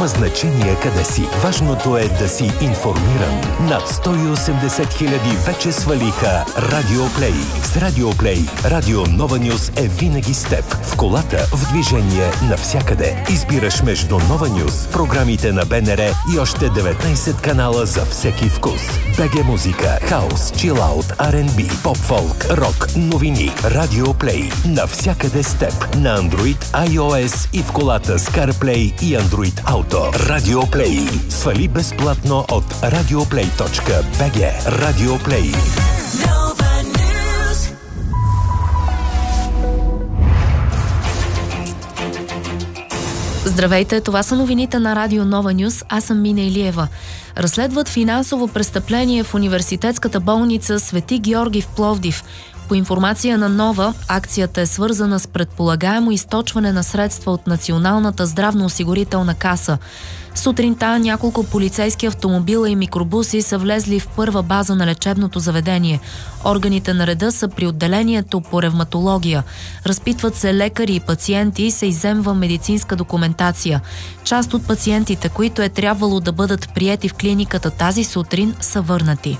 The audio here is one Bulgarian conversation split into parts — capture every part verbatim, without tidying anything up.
Няма значение къде си. Важното е да си информиран. Над сто и осемдесет хиляди вече свалиха Радио Плей. С Радио Плей, Радио Нова Нюз е винаги с теб. В колата, в движение, навсякъде. Избираш между Нова Нюз, програмите на БНР и още деветнайсет канала за всеки вкус. БГ музика, хаус, чилаут, Ар енд Би, поп-фолк, рок, новини. Радио Плей. Навсякъде с теб. На Android, iOS и в колата с CarPlay и Android Auto. Радио Плей. Свали безплатно от радиоплей точка би джи. Радио Плей. Здравейте, това са новините на Радио Нова Нюз. Аз съм Мина Илиева. Разследват финансово престъпление в университетската болница Свети Георги в Пловдив. По информация на Нова, акцията е свързана с предполагаемо източване на средства от Националната здравноосигурителна каса. Сутринта няколко полицейски автомобила и микробуси са влезли в първа база на лечебното заведение. Органите на реда са при отделението по ревматология. Разпитват се лекари и пациенти и се изземва медицинска документация. Част от пациентите, които е трябвало да бъдат приети в клиниката тази сутрин, са върнати.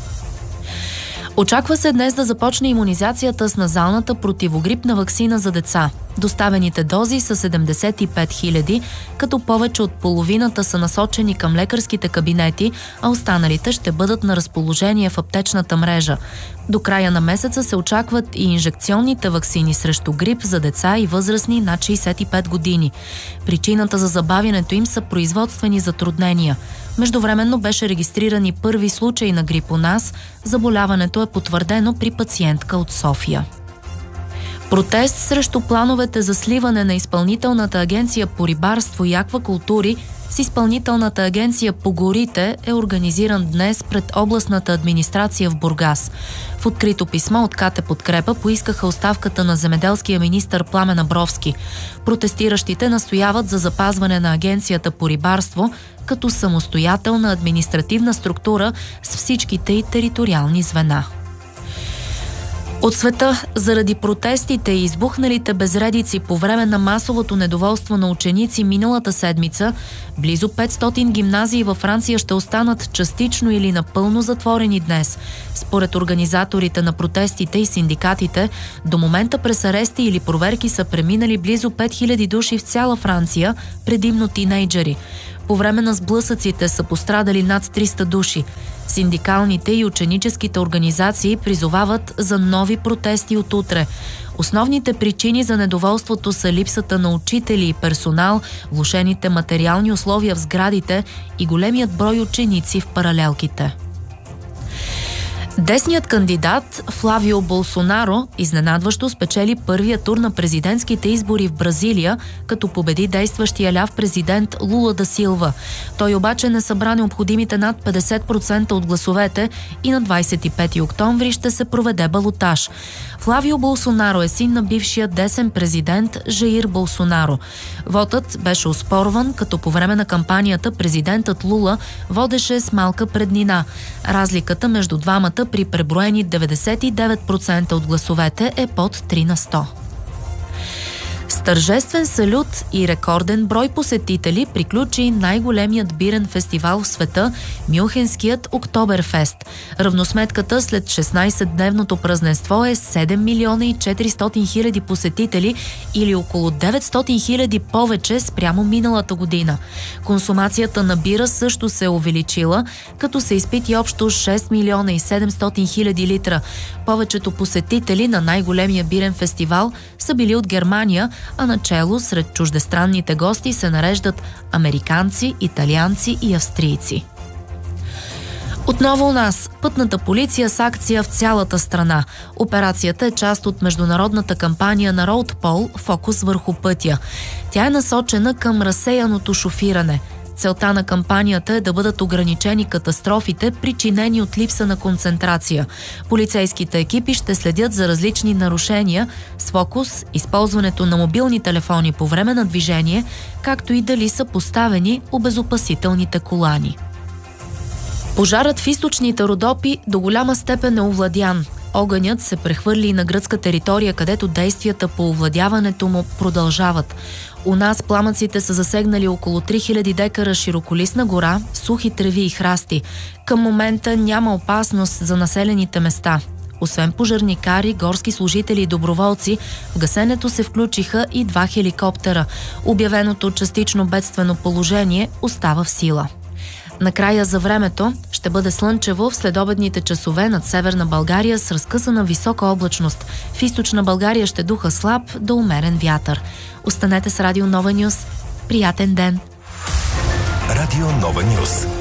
Очаква се днес да започне имунизацията с назалната противогрипна ваксина за деца. Доставените дози са седемдесет и пет хиляди, като повече от половината са насочени към лекарските кабинети, а останалите ще бъдат на разположение в аптечната мрежа. До края на месеца се очакват и инжекционните ваксини срещу грип за деца и възрастни над шейсет и пет години. Причината за забавянето им са производствени затруднения. Междувременно беше регистриран и първи случай на грип у нас. Заболяването е потвърдено при пациентка от София. Протест срещу плановете за сливане на Изпълнителната агенция по рибарство и аквакултури с Изпълнителната агенция по горите е организиран днес пред областната администрация в Бургас. В открито писмо от КТ Подкрепа поискаха оставката на земеделския министър Пламен Абровски. Протестиращите настояват за запазване на агенцията по рибарство като самостоятелна административна структура с всичките й териториални звена. От света, заради протестите и избухналите безредици по време на масовото недоволство на ученици миналата седмица, близо петстотин гимназии във Франция ще останат частично или напълно затворени днес. Според организаторите на протестите и синдикатите, до момента през арести или проверки са преминали близо пет хиляди души в цяла Франция, предимно тинейджери. По време на сблъсъците са пострадали над триста души. Синдикалните и ученическите организации призовават за нови протести от утре. Основните причини за недоволството са липсата на учители и персонал, влошените материални условия в сградите и големият брой ученици в паралелките. Десният кандидат Флавио Болсонаро изненадващо спечели първия тур на президентските избори в Бразилия, като победи действащия ляв президент Лула да Силва. Той обаче не събра необходимите над петдесет процента от гласовете и на двадесет и пети октомври ще се проведе балотаж. Флавио Болсонаро е син на бившия десен президент Жаир Болсонаро. Вотът беше оспорван, като по време на кампанията президентът Лула водеше с малка преднина. Разликата между двамата при преброени деветдесет и девет процента от гласовете е под три на сто. С тържествен салют и рекорден брой посетители приключи най-големият бирен фестивал в света – Мюнхенският Октоберфест. Равносметката след шестнадесетдневното празненство е седем милиона и четиристотин хиляди посетители или около деветстотин хиляди повече спрямо миналата година. Консумацията на бира също се е увеличила, като се изпити общо шест милиона и седемстотин хиляди литра. Повечето посетители на най-големия бирен фестивал са били от Германия, а начело сред чуждестранните гости се нареждат американци, италианци и австрийци. Отново у нас. Пътната полиция с акция в цялата страна. Операцията е част от международната кампания на RoadPol «Фокус върху пътя». Тя е насочена към разсеяното шофиране. Целта на кампанията е да бъдат ограничени катастрофите, причинени от липса на концентрация. Полицейските екипи ще следят за различни нарушения с фокус използването на мобилни телефони по време на движение, както и дали са поставени обезопасителните колани. Пожарът в източните Родопи до голяма степен е овладян. огънят се прехвърли и на гръцка територия, където действията по овладяването му продължават. У нас пламъците са засегнали около три хиляди декара широколистна гора, сухи треви и храсти. Към момента няма опасност за населените места. Освен пожарникари, горски служители и доброволци, в гасенето се включиха и два хеликоптера. Обявеното частично бедствено положение остава в сила. Накрая за времето ще бъде слънчево в следобедните часове над Северна България с разкъсана висока облачност. В Източна България ще духа слаб до умерен вятър. Останете с Радио Нова Нюс. Приятен ден! Радио Нова Нюс.